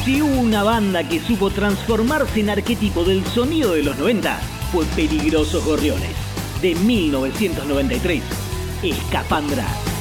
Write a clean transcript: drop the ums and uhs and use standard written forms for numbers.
Si hubo una banda que supo transformarse en arquetipo del sonido de los 90, fue Peligrosos Gorriones, de 1993, Escapandra.